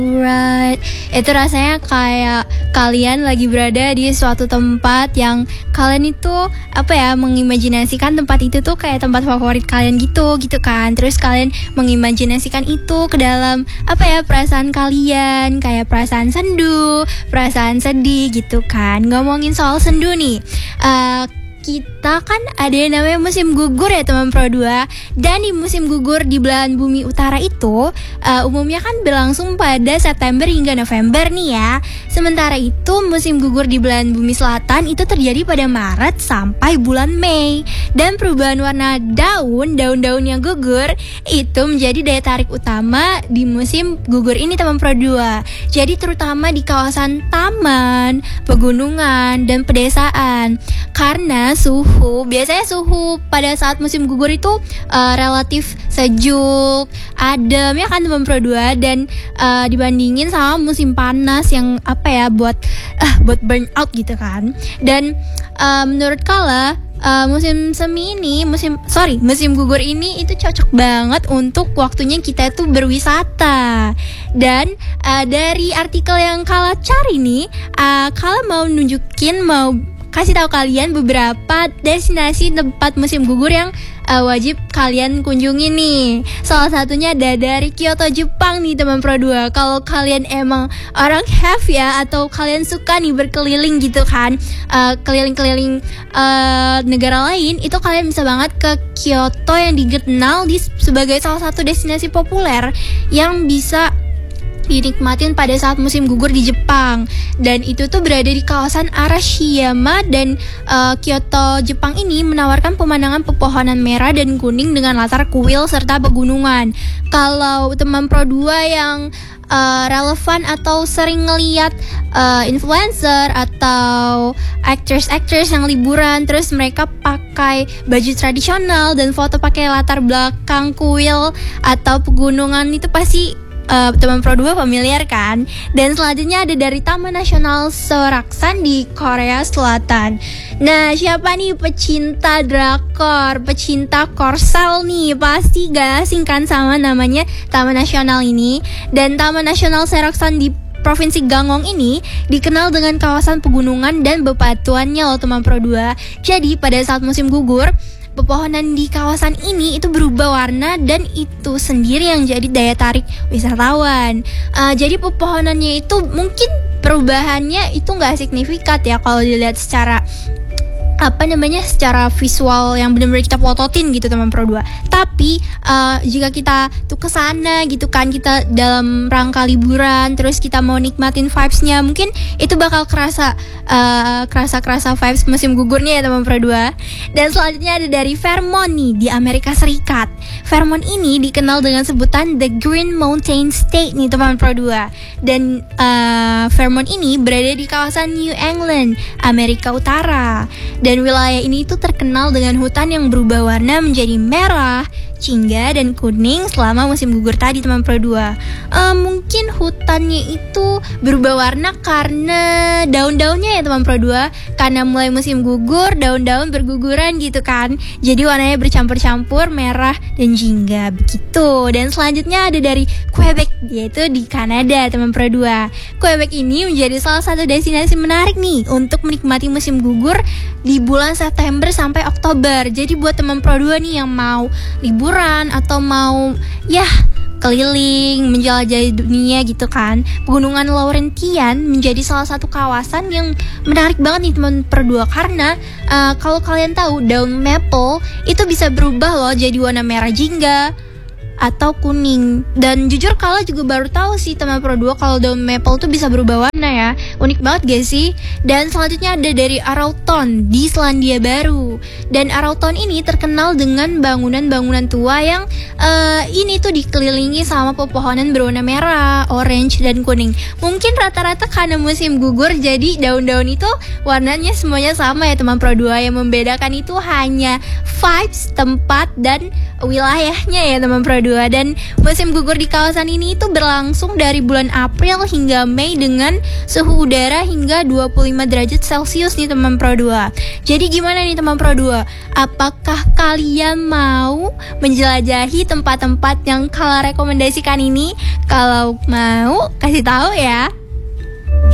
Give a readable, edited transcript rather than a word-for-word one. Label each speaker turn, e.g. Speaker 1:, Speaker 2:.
Speaker 1: Right, itu rasanya kayak kalian lagi berada di suatu tempat yang kalian itu mengimajinasikan tempat itu tuh kayak tempat favorit kalian gitu kan. Terus kalian mengimajinasikan itu ke dalam perasaan kalian, kayak perasaan sendu, perasaan sedih gitu kan. Ngomongin soal sendu nih, kita kan ada yang namanya musim gugur ya teman Pro 2. Dan di musim gugur di belahan bumi utara itu umumnya kan berlangsung pada September hingga November nih ya. Sementara itu musim gugur di belahan bumi selatan itu terjadi pada Maret sampai bulan Mei. Dan perubahan warna daun-daun yang gugur itu menjadi daya tarik utama di musim gugur ini teman Pro 2. Jadi terutama di kawasan taman, pegunungan, dan pedesaan. Karena biasanya suhu pada saat musim gugur itu relatif sejuk, adem ya kan teman Pro 2. Dan dibandingin sama musim panas yang buat burnout gitu kan. Dan menurut Kala musim gugur ini itu cocok banget untuk waktunya kita itu berwisata. Dan dari artikel yang Kala cari nih, Kala mau kasih tahu kalian beberapa destinasi tempat musim gugur yang wajib kalian kunjungi nih. Salah satunya ada dari Kyoto, Jepang nih teman Pro 2. Kalau kalian emang orang have ya, atau kalian suka nih berkeliling gitu kan, keliling-keliling negara lain, itu kalian bisa banget ke Kyoto yang dikenal sebagai salah satu destinasi populer yang bisa dinikmatin pada saat musim gugur di Jepang. Dan itu tuh berada di kawasan Arashiyama. Dan Kyoto, Jepang ini menawarkan pemandangan pepohonan merah dan kuning dengan latar kuil serta pegunungan. Kalau teman Pro 2 yang relevan atau sering ngeliat influencer atau actors yang liburan, terus mereka pakai baju tradisional dan foto pakai latar belakang kuil atau pegunungan, itu pasti teman Pro 2 familiar kan. Dan selanjutnya ada dari Taman Nasional Seoraksan di Korea Selatan. Nah, siapa nih pecinta drakor, pecinta Korsel nih, pasti gak asing kan sama namanya Taman Nasional ini. Dan Taman Nasional Seoraksan di Provinsi Gangwon ini dikenal dengan kawasan pegunungan dan bebatuannya loh teman Pro 2. Jadi pada saat musim gugur, pepohonan di kawasan ini itu berubah warna, dan itu sendiri yang jadi daya tarik wisatawan. Jadi pepohonannya itu mungkin perubahannya itu nggak signifikan ya kalau dilihat secara secara visual yang benar-benar kita plototin gitu teman Pro 2. Tapi jika kita tuh kesana gitu kan, kita dalam rangka liburan, terus kita mau nikmatin vibes-nya, mungkin itu bakal kerasa vibes musim gugurnya ya teman Pro 2. Dan selanjutnya ada dari Vermont nih di Amerika Serikat. Vermont ini dikenal dengan sebutan The Green Mountain State nih teman Pro 2. Dan Vermont ini berada di kawasan New England, Amerika Utara. Dan wilayah ini itu terkenal dengan hutan yang berubah warna menjadi merah, jingga, dan kuning selama musim gugur tadi teman Pro 2. Mungkin hutannya itu berubah warna karena daun-daunnya ya teman Pro 2. Karena mulai musim gugur, daun-daun berguguran gitu kan. Jadi warnanya bercampur-campur merah dan jingga begitu. Dan selanjutnya ada dari Quebec, yaitu di Kanada teman Pro 2. Quebec ini menjadi salah satu destinasi menarik nih untuk menikmati musim gugur di bulan September sampai Oktober. Jadi buat teman Pro 2 nih yang mau liburan atau mau keliling menjelajahi dunia gitu kan, Pegunungan Laurentian menjadi salah satu kawasan yang menarik banget nih teman Pro 2. Karena kalau kalian tahu, daun maple itu bisa berubah loh jadi warna merah jingga atau kuning. Dan jujur Kala juga baru tahu sih teman Pro 2 kalau daun maple tuh bisa berubah warna ya. Unik banget gak sih? Dan selanjutnya ada dari Arauton di Selandia Baru. Dan Arauton ini terkenal dengan bangunan-bangunan tua yang ini tuh dikelilingi sama pepohonan berwarna merah, orange, dan kuning. Mungkin rata-rata karena musim gugur jadi daun-daun itu warnanya semuanya sama ya teman Pro 2. Yang membedakan itu hanya vibes, tempat, dan wilayahnya ya teman Pro 2. Pro 2. Dan musim gugur di kawasan ini itu berlangsung dari bulan April hingga Mei dengan suhu udara hingga 25 derajat Celcius nih teman Pro 2. Jadi gimana nih teman Pro 2? Apakah kalian mau menjelajahi tempat-tempat yang Kala rekomendasikan ini? Kalau mau, kasih tahu ya.